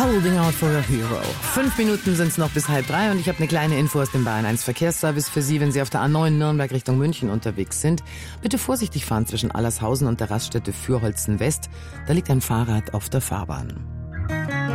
Holding out for a hero. 5 Minuten sind es noch bis 2:30 und ich habe eine kleine Info aus dem Bayern 1 Verkehrsservice für Sie, wenn Sie auf der A9 Nürnberg Richtung München unterwegs sind. Bitte vorsichtig fahren zwischen Allershausen und der Raststätte Fürholzen West. Da liegt ein Fahrrad auf der Fahrbahn.